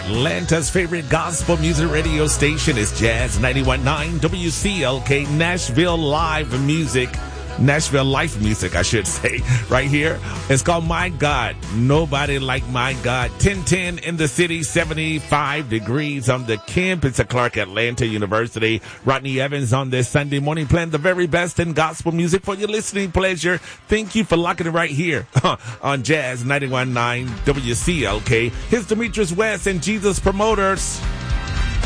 Atlanta's favorite gospel music radio station is Jazz 91.9 WCLK Nashville Live Music. Nashville Life Music, I should say, right here. It's called My God. Nobody like my God. 10:10 in the city, 75 degrees on the campus of Clark Atlanta University. Rodney Evans on this Sunday morning playing the very best in gospel music for your listening pleasure. Thank you for locking it right here on Jazz 91.9 WCLK. Here's Demetrius West and Jesus Promoters.